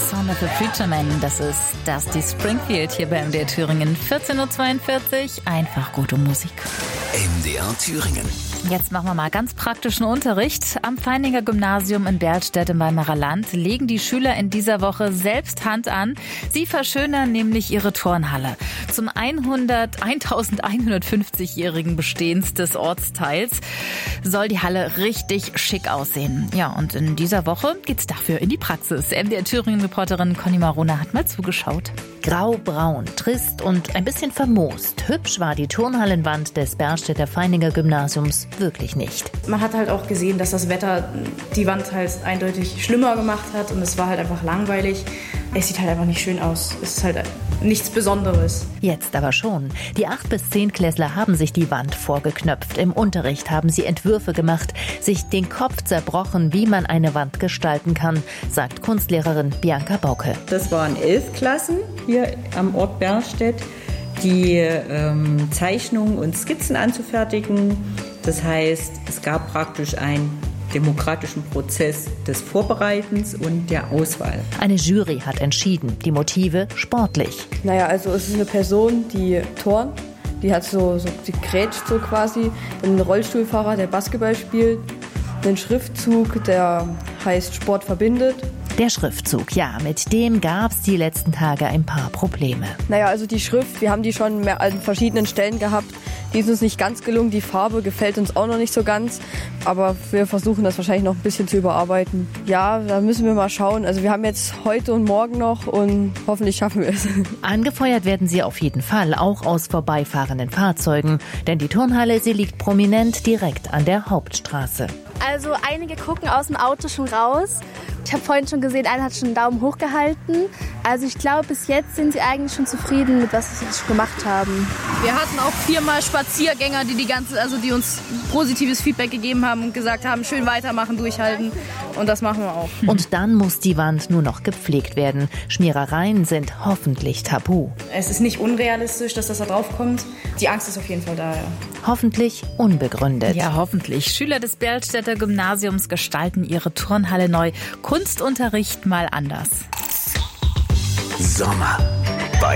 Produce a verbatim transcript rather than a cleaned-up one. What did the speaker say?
Son of a Preacher Man, das ist Dusty Springfield hier bei M D R Thüringen. vierzehn Uhr zweiundvierzig, einfach gute Musik. M D R Thüringen. Jetzt machen wir mal ganz praktischen Unterricht. Am Feininger Gymnasium in Berlstedt im Weimarer Land legen die Schüler in dieser Woche selbst Hand an. Sie verschönern nämlich ihre Turnhalle. Zum eintausendeinhundertfünfzigjährigen Bestehens des Ortsteils soll die Halle richtig schick aussehen. Ja, und in dieser Woche geht's dafür in die Praxis. M D R Thüringen-Reporterin Conny Marona hat mal zugeschaut. Grau-braun, trist und ein bisschen vermoost. Hübsch war die Turnhallenwand des Berlstedter Feininger Gymnasiums wirklich nicht. Man hat halt auch gesehen, dass das Wetter die Wand halt eindeutig schlimmer gemacht hat und es war halt einfach langweilig. Es sieht halt einfach nicht schön aus. Es ist halt nichts Besonderes. Jetzt aber schon. Die acht bis zehn Klässler haben sich die Wand vorgeknöpft. Im Unterricht haben sie Entwürfe gemacht, sich den Kopf zerbrochen, wie man eine Wand gestalten kann, sagt Kunstlehrerin Bianca Bauke. Das waren elf Klassen hier am Ort Berlstedt, die ähm, Zeichnungen und Skizzen anzufertigen. Das heißt, es gab praktisch einen demokratischen Prozess des Vorbereitens und der Auswahl. Eine Jury hat entschieden, die Motive sportlich. Naja, also es ist eine Person, die turnt, die hat so, so die grätscht so quasi, ein Rollstuhlfahrer, der Basketball spielt, einen Schriftzug, der heißt Sport verbindet. Der Schriftzug, ja, mit dem gab es die letzten Tage ein paar Probleme. Naja, also die Schrift, wir haben die schon mehr an verschiedenen Stellen gehabt. Die ist uns nicht ganz gelungen, die Farbe gefällt uns auch noch nicht so ganz. Aber wir versuchen das wahrscheinlich noch ein bisschen zu überarbeiten. Ja, da müssen wir mal schauen. Also wir haben jetzt heute und morgen noch und hoffentlich schaffen wir es. Angefeuert werden sie auf jeden Fall, auch aus vorbeifahrenden Fahrzeugen. Denn die Turnhalle, sie liegt prominent direkt an der Hauptstraße. Also einige gucken aus dem Auto schon raus. Ich habe vorhin schon gesehen, einer hat schon einen Daumen hoch gehalten. Also ich glaube, bis jetzt sind sie eigentlich schon zufrieden mit was sie jetzt gemacht haben. Wir hatten auch viermal Spaziergänger, die die ganze, also die uns positives Feedback gegeben haben und gesagt haben, schön weitermachen, durchhalten. Und das machen wir auch. Und dann muss die Wand nur noch gepflegt werden. Schmierereien sind hoffentlich tabu. Es ist nicht unrealistisch, dass das da drauf kommt. Die Angst ist auf jeden Fall da, ja. Hoffentlich unbegründet. Ja, hoffentlich. Schüler des Berlstedter Gymnasiums gestalten ihre Turnhalle neu. Kunstunterricht mal anders. Sommer.